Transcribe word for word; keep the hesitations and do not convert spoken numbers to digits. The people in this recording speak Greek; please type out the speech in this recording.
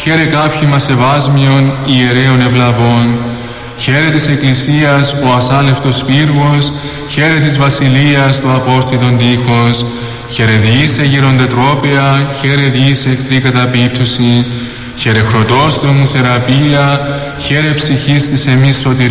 χαίρε κάφημα σεβάσμιον ιερέων ευλαβών. Χαίρε της Εκκλησίας ο ασάλευτος πύργος, χαίρε της Βασιλείας το απόστητον τείχος. Χαίρε διήσε γύρονται τρόπαια, χαίρε διήσε εχθρή καταπίπτωση. Χαίρε χρωτός του μου θεραπεία, χαίρε ψυχής της εμείς σωτηρίας.